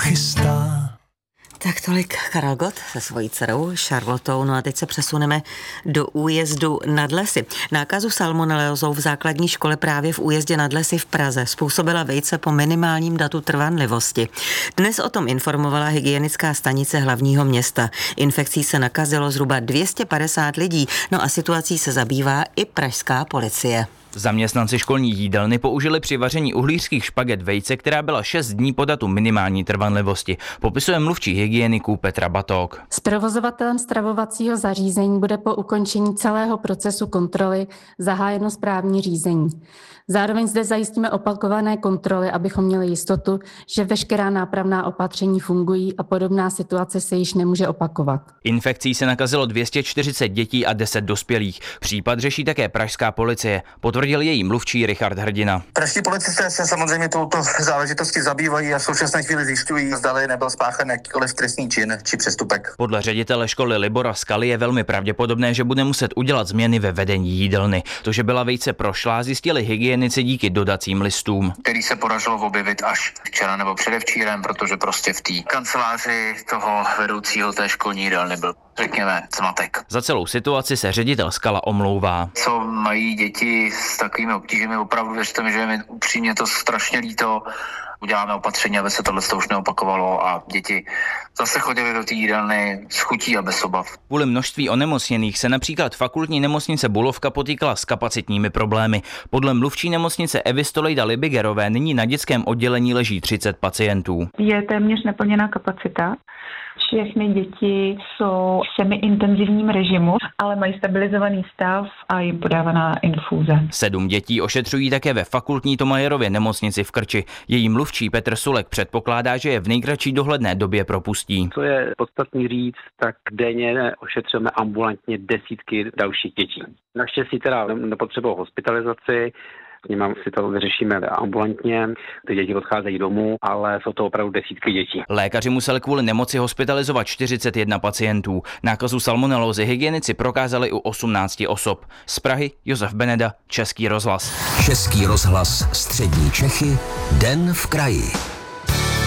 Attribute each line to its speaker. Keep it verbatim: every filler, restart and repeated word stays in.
Speaker 1: chystá.
Speaker 2: Tak tolik Karel Gott se svojí dcerou Charlotou. No a teď se přesuneme do Újezdu nad Lesy. Nákazu salmonelózou v základní škole právě v Újezdě nad Lesy v Praze způsobila vejce po minimálním datu trvanlivosti. Dnes o tom informovala hygienická stanice hlavního města. Infekcí se nakazilo zhruba dvě stě padesát lidí, no a situací se zabývá i pražská policie.
Speaker 3: Zaměstnanci školní jídelny použili při vaření uhlířských špaget vejce, která byla šest dní po datu minimální trvanlivosti, popisuje mluvčí hygieniků Petra Batók.
Speaker 4: S provozovatelem stravovacího zařízení bude po ukončení celého procesu kontroly zahájeno správní řízení. Zároveň zde zajistíme opakované kontroly, abychom měli jistotu, že veškerá nápravná opatření fungují a podobná situace se již nemůže opakovat.
Speaker 3: Infekcí se nakazilo dvě stě čtyřicet dětí a deset dospělých. Případ řeší také pražská policie, potvrdil její mluvčí Richard Hrdina.
Speaker 5: Pražští policisté se samozřejmě touto záležitostí zabývají a v současné chvíli zjišťují, zdali nebyl spáchan jakýkoliv trestný čin či přestupek.
Speaker 3: Podle ředitele školy Libora Skaly je velmi pravděpodobné, že bude muset udělat změny ve vedení jídelny. To, že byla vejce prošlá, zjistili hygienici díky dodacím listům,
Speaker 5: který se podařilo objevit až včera nebo předevčírem, protože prostě v té kanceláři toho vedoucího té školní jídelny byl, řekněme, zmatek.
Speaker 3: Za celou situaci se ředitel Skala omlouvá.
Speaker 5: Co mají děti s takovými obtížemi, opravdu věřte mi, že je mi upřímně to strašně líto. Uděláme opatření, aby se tohle už neopakovalo a děti zase chodily do té jídelny s chutí a bez obav.
Speaker 3: Kvůli množství onemocněných se například fakultní nemocnice Bulovka potýkala s kapacitními problémy. Podle mluvčí nemocnice Evy Stolejda Libigerové nyní na dětském oddělení leží třicet pacientů.
Speaker 6: Je téměř naplněná kapacita. Všechny děti jsou v semi-intenzivním režimu, ale mají stabilizovaný stav a jim podávaná infúze.
Speaker 3: Sedm dětí ošetřují také ve fakultní Tomajerově nemocnici v Krči. Její mluvčí Petr Sulek předpokládá, že je v nejkratší dohledné době propustí.
Speaker 7: Co je podstatný říct, tak denně ošetřujeme ambulantně desítky dalších dětí. Naštěstí teda nepotřebují hospitalizaci, s nimi si to vyřešíme ambulantně, ty děti odcházejí domů, ale jsou to opravdu desítky dětí.
Speaker 3: Lékaři museli kvůli nemoci hospitalizovat čtyřicet jedna pacientů. Nákazu salmonelózy hygienici prokázali u osmnácti osob. Z Prahy Josef Beneda, Český rozhlas.
Speaker 1: Český rozhlas Střední Čechy, Den v kraji.